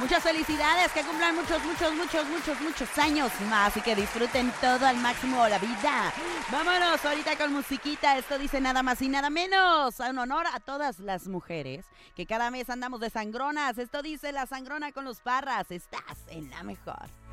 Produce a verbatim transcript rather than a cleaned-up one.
Muchas felicidades, que cumplan muchos, muchos, muchos, muchos, muchos años más y que disfruten todo al máximo la vida. Vámonos ahorita con musiquita. Esto dice nada más y nada menos. En honor a todas las mujeres que cada mes andamos de sangronas. Esto dice La Sangrona con los Parras. Estás en la mejor.